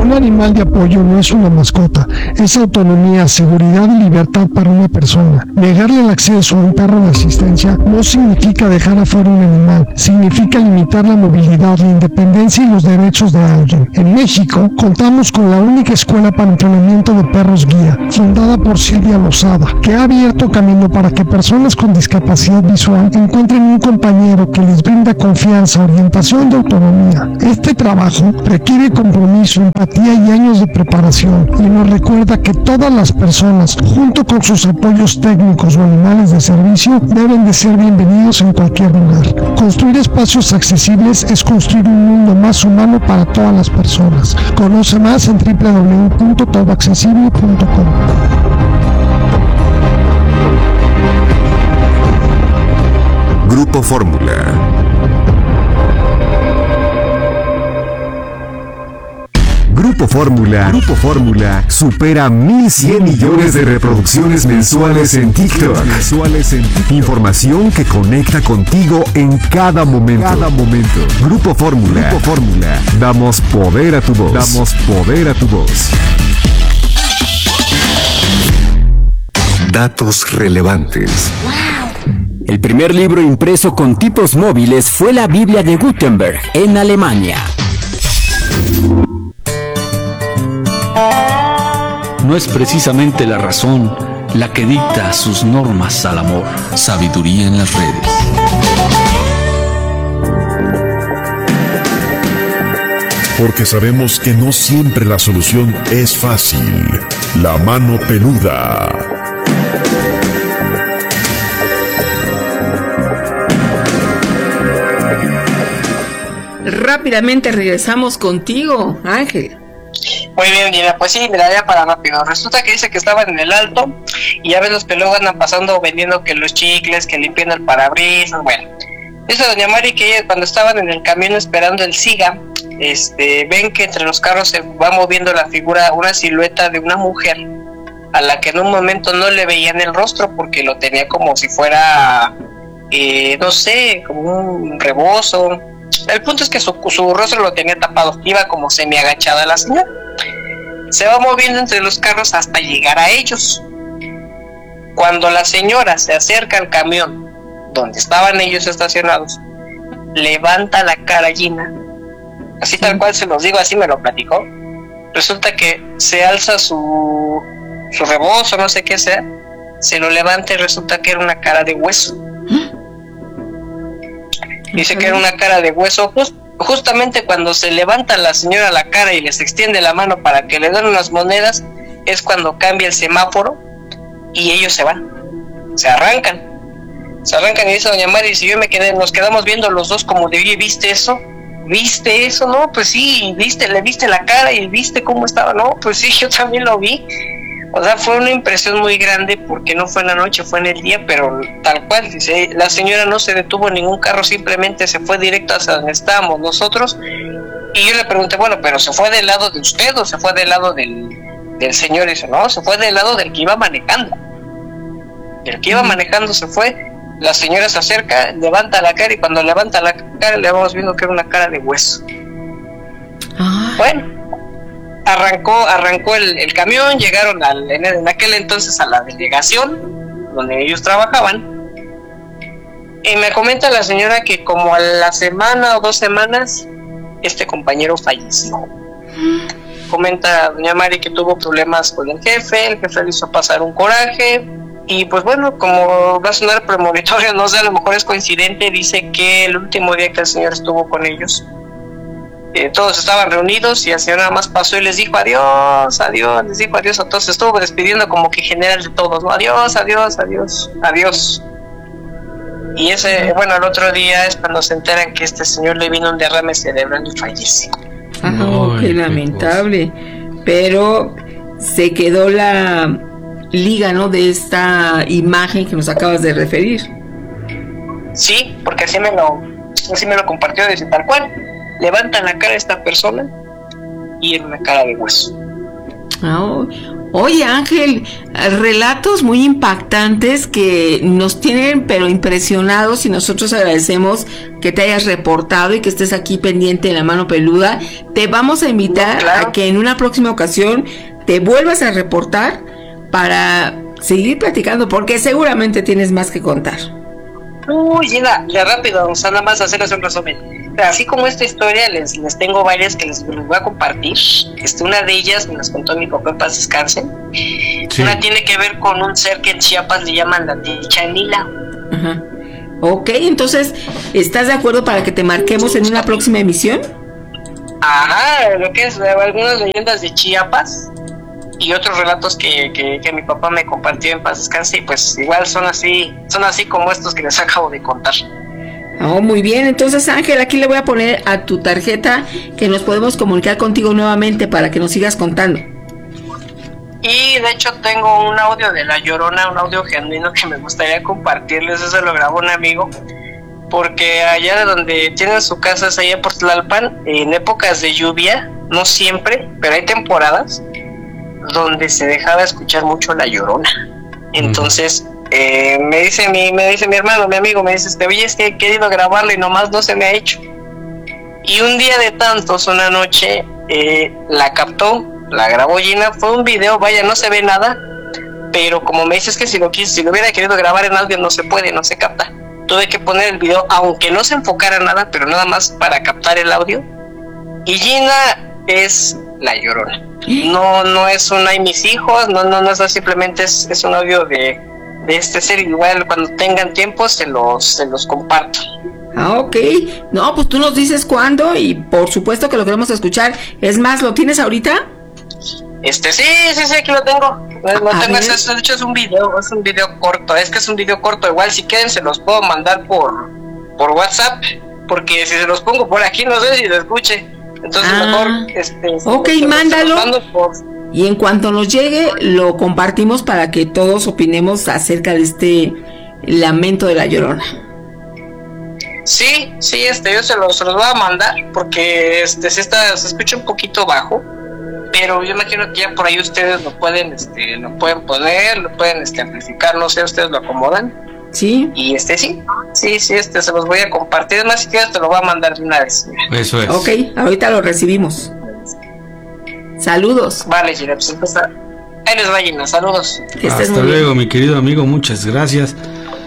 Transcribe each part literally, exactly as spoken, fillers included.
Un animal de apoyo no es una mascota, es autonomía, seguridad y libertad para una persona. Negarle el acceso a un perro de asistencia no significa dejar afuera un animal, significa limitar la movilidad, la independencia y los derechos de alguien. En México, contamos con la única escuela para entrenamiento de perros guía, fundada por Silvia Lozada, que ha abierto camino para que personas con discapacidad visual encuentren un compañero que les brinda confianza, orientación y autonomía. Este trabajo requiere compromiso, empatía y años de preparación, y nos recuerda que todas las personas, junto con sus apoyos técnicos o animales de servicio, deben de ser bienvenidos en cualquier lugar. Construir espacios accesibles es construir un mundo más humano para todas las personas. Conoce más en doble u doble u doble u punto todo accesible punto com. Grupo Fórmula. Grupo Fórmula, Grupo Fórmula supera mil cien millones de reproducciones mensuales en TikTok. Mensuales en TikTok. Información que conecta contigo en cada momento. Cada momento. Grupo Fórmula, Grupo Fórmula. Damos poder a tu voz. Damos poder a tu voz. Datos relevantes. El primer libro impreso con tipos móviles fue la Biblia de Gutenberg en Alemania. No es precisamente la razón la que dicta sus normas al amor. Sabiduría en las redes. Porque sabemos que no siempre la solución es fácil. La mano peluda. Rápidamente regresamos contigo, Ángel. Muy bien, Gina, pues sí, mira, ya para rápido. Resulta que dice que estaban en el alto y ya ves los que luego andan pasando vendiendo que los chicles, que limpiando el parabrisas, bueno. Dice doña Mari que ella, cuando estaban en el camión esperando el SIGA, este, ven que entre los carros se va moviendo la figura, una silueta de una mujer a la que en un momento no le veían el rostro porque lo tenía como si fuera, eh, no sé, como un rebozo. El punto es que su, su rostro lo tenía tapado, iba como semi agachada la señora. Se va moviendo entre los carros hasta llegar a ellos. Cuando la señora se acerca al camión donde estaban ellos estacionados, levanta la cara Gina, así tal cual se los digo, así me lo platicó. Resulta que se alza su, su rebozo, no sé qué sea, se lo levanta y resulta que era una cara de hueso. Dice que era una cara de hueso. Just, justamente cuando se levanta la señora la cara y les extiende la mano para que le den unas monedas, es cuando cambia el semáforo y ellos se van, se arrancan, se arrancan y dice doña Mari, si yo me quedé, nos quedamos viendo los dos como de, oye, ¿viste eso? ¿Viste eso? No, pues sí, viste, le viste la cara y viste cómo estaba, no, pues sí, yo también lo vi. O sea, fue una impresión muy grande porque no fue en la noche, fue en el día, pero tal cual, dice, la señora no se detuvo en ningún carro, simplemente se fue directo hacia donde estábamos nosotros. Y yo le pregunté, bueno, pero ¿se fue del lado de usted o se fue del lado del, del señor? Y dice, no, se fue del lado del que iba manejando. El que iba manejando se fue, la señora se acerca, levanta la cara y cuando levanta la cara le vamos viendo que era una cara de hueso. Ah. Bueno. Arrancó, arrancó el, el camión, llegaron al, en, en aquel entonces a la delegación donde ellos trabajaban y me comenta la señora que como a la semana o dos semanas este compañero falleció. Comenta doña Mari que tuvo problemas con el jefe, el jefe le hizo pasar un coraje y pues bueno, como va a sonar premonitorio, no sé, a lo mejor es coincidente, dice que el último día que el señor estuvo con ellos, Eh, todos estaban reunidos y el señor nada más pasó y les dijo adiós, adiós, les dijo adiós a todos, estuvo despidiendo como que general de todos, ¿no? Adiós, adiós, adiós, adiós. Y ese, bueno, el otro día es cuando se enteran que este señor le vino un derrame cerebral y fallece. Oh, qué lamentable. Pero se quedó la liga, ¿no? De esta imagen que nos acabas de referir. Sí, porque así me lo, así me lo compartió, dice tal cual. Levantan la cara de esta persona y era una cara de hueso. Oh, Oye, Ángel, relatos muy impactantes que nos tienen pero impresionados, y nosotros agradecemos que te hayas reportado y que estés aquí pendiente de La Mano Peluda. Te vamos a invitar claro. a que en una próxima ocasión te vuelvas a reportar para seguir platicando, porque seguramente tienes más que contar. Uy, Gina, ya rápido, o sea, nada más hacerles un resumen. Así como esta historia, les, les tengo varias que les, les voy a compartir. Este, una de ellas me las contó mi papá, en paz descanse. Sí. Una tiene que ver con un ser que en Chiapas le llaman la Tichanila. Ajá. Ok, entonces, ¿estás de acuerdo para que te marquemos en una próxima emisión? Ajá, lo que es algunas leyendas de Chiapas y otros relatos que, que, que mi papá me compartió, en paz descanse, y pues igual son así, son así como estos que les acabo de contar. Oh, muy bien, entonces Ángel, aquí le voy a poner a tu tarjeta que nos podemos comunicar contigo nuevamente para que nos sigas contando. Y de hecho tengo un audio de La Llorona, un audio genuino que me gustaría compartirles. Eso lo grabó un amigo, porque allá de donde tienen su casa es allá por Tlalpan, en épocas de lluvia, no siempre, pero hay temporadas donde se dejaba escuchar mucho La Llorona. Entonces eh, me dice mi me dice mi hermano, mi amigo, me dice, este, oye, es que he querido grabarla y nomás no se me ha hecho. Y un día de tantos, una noche, eh, la captó, la grabó Gina. Fue un video, vaya, no se ve nada, pero como me dices que si lo quis, si lo hubiera querido grabar en audio no se puede, no se capta. Tuve que poner el video, aunque no se enfocara nada, pero nada más para captar el audio. Y Gina es La Llorona. No, no es un ay mis hijos, no, no, no es, simplemente es, es un audio de, de este ser. Igual cuando tengan tiempo se los, se los comparto. Ah, ok. No, pues tú nos dices cuándo y por supuesto que lo queremos escuchar. Es más, ¿lo tienes ahorita? Este, sí, sí, sí, aquí lo tengo. Lo tengo, es, es, de hecho es un video, es un video corto. Es que es un video corto. Igual si quieren se los puedo mandar por, por WhatsApp, porque si se los pongo por aquí no sé si lo escuche. Entonces ah, mejor este, ok, se mándalo por... y en cuanto nos llegue lo compartimos para que todos opinemos acerca de este lamento de La Llorona. Sí, sí, este, yo se los, se los voy a mandar, porque este se está, se escucha un poquito bajo, pero yo imagino que ya por ahí ustedes lo pueden, este, lo pueden poner, lo pueden este amplificar, no sé, ustedes lo acomodan. Sí. Y este sí, sí, sí, este se los voy a compartir. Además, si quieres te lo voy a mandar de una vez. Eso es. Ok, ahorita lo recibimos. Saludos. Vale, Gina, pues entonces, ahí les va, Gina, saludos. Hasta luego, mi querido amigo, muchas gracias.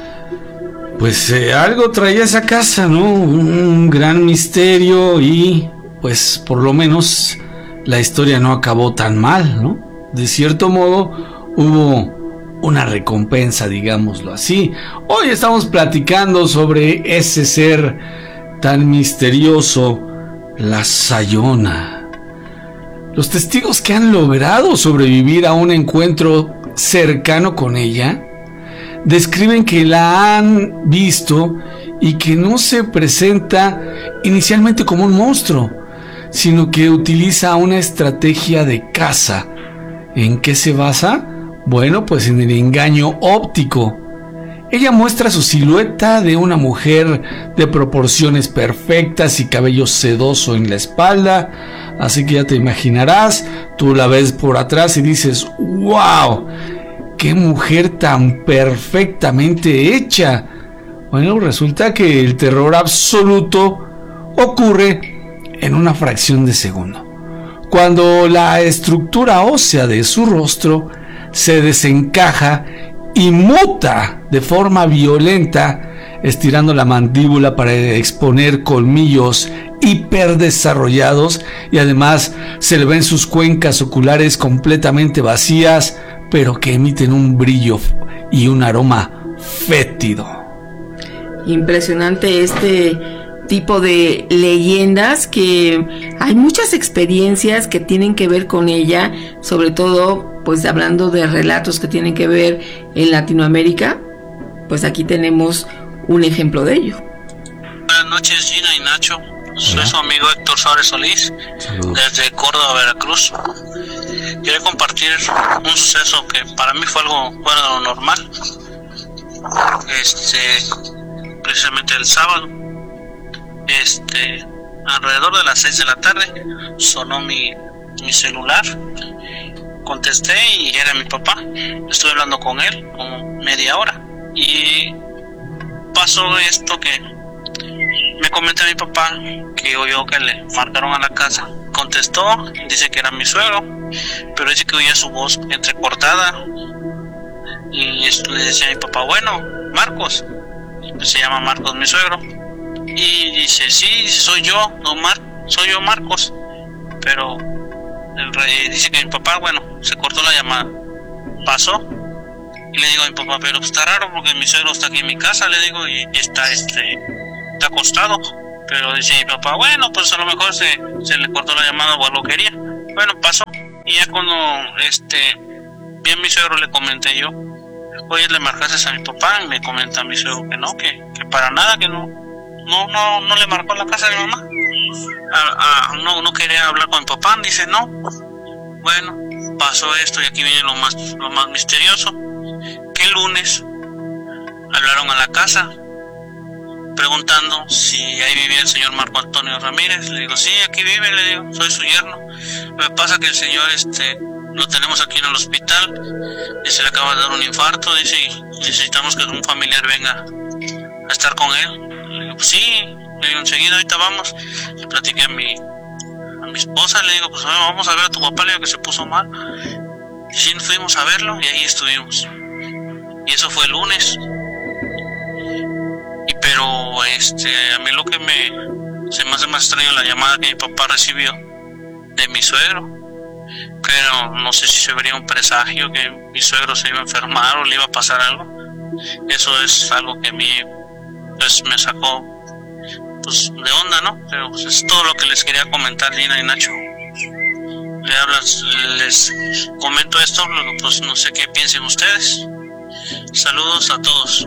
Pues eh, algo traía esa casa, ¿no? Un gran misterio y pues por lo menos la historia no acabó tan mal, ¿no? De cierto modo hubo una recompensa, digámoslo así. Hoy estamos platicando sobre ese ser tan misterioso, la Sayona. Los testigos que han logrado sobrevivir a un encuentro cercano con ella describen que la han visto y que no se presenta inicialmente como un monstruo, sino que utiliza una estrategia de caza. ¿En qué se basa? Bueno, pues en el engaño óptico. Ella muestra su silueta de una mujer de proporciones perfectas y cabello sedoso en la espalda, así que ya te imaginarás, tú la ves por atrás y dices, ¡wow! ¡Qué mujer tan perfectamente hecha! Bueno, resulta que el terror absoluto ocurre en una fracción de segundo, cuando la estructura ósea de su rostro se desencaja y muta de forma violenta, estirando la mandíbula para exponer colmillos hiperdesarrollados, y además se le ven sus cuencas oculares completamente vacías, pero que emiten un brillo y un aroma fétido. Impresionante este tipo de leyendas, que hay muchas experiencias que tienen que ver con ella, sobre todo pues hablando de relatos que tienen que ver en Latinoamérica. Pues aquí tenemos un ejemplo de ello. Buenas noches, Gina y Nacho. Soy su amigo Héctor Suárez Solís. Saludos. Desde Córdoba, Veracruz. Quiero compartir un suceso que para mí fue algo fuera de lo normal. Este, precisamente el sábado, este, alrededor de las seis de la tarde, sonó mi, mi celular. contesté y era mi papá. Estuve hablando con él como media hora y pasó esto que me comenta mi papá que oyó que le marcaron a la casa. Contestó, dice que era mi suegro, pero dice que oía su voz entrecortada y esto le decía a mi papá, bueno, Marcos, se llama Marcos mi suegro, y dice, sí, soy yo, no Mar, soy yo Marcos, pero el rey dice que mi papá, bueno, se cortó la llamada, pasó y le digo a mi papá, pero está raro porque mi suegro está aquí en mi casa, le digo, y está este está acostado, pero dice mi papá, bueno, pues a lo mejor se, se le cortó la llamada o algo quería. Bueno, pasó y ya cuando este vi a mi suegro le comenté yo, oye, le marcaste a mi papá, y me comenta mi suegro que no, que, que para nada, que no no no no le marcó a la casa de mi mamá, a, a, no no quería hablar con mi papá, dice no. Bueno, pasó esto y aquí viene lo más lo más misterioso, que el lunes hablaron a la casa preguntando si ahí vivía el señor Marco Antonio Ramírez. Le digo, sí, aquí vive, le digo, soy su yerno. Me pasa que el señor este lo tenemos aquí en el hospital y se le acaba de dar un infarto, dice, y necesitamos que un familiar venga a estar con él. Le digo, pues sí, le digo, enseguida ahorita vamos. Le platiqué a mi a mi esposa, le digo, pues vamos a ver a tu papá, le digo que se puso mal. Y sí, fuimos a verlo y ahí estuvimos. Y eso fue el lunes. Y pero este a mí lo que me se me hace más extraño la llamada que mi papá recibió de mi suegro, pero no sé si se vería un presagio que mi suegro se iba a enfermar o le iba a pasar algo. Eso es algo que a mí pues me sacó pues de onda, ¿no? Pero pues es todo lo que les quería comentar, Gina y Nacho. Le hablas, les comento esto, pues no sé qué piensen ustedes. Saludos a todos.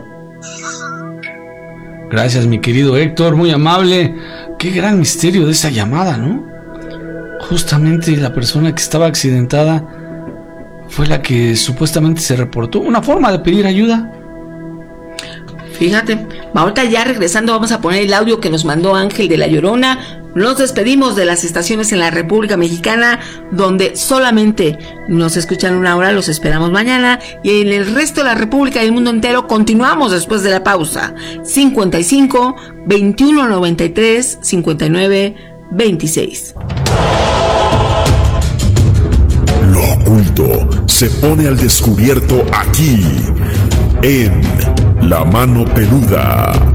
Gracias, mi querido Héctor, muy amable. Qué gran misterio de esa llamada, ¿no? Justamente la persona que estaba accidentada fue la que supuestamente se reportó. Una forma de pedir ayuda. Fíjate, ahorita ya regresando vamos a poner el audio que nos mandó Ángel de La Llorona. Nos despedimos de las estaciones en la República Mexicana donde solamente nos escuchan una hora, los esperamos mañana, y en el resto de la República y el mundo entero continuamos después de la pausa. cincuenta y cinco, veintiuno noventa y tres, cincuenta y nueve, veintiséis. Lo oculto se pone al descubierto aquí en La Mano Peluda.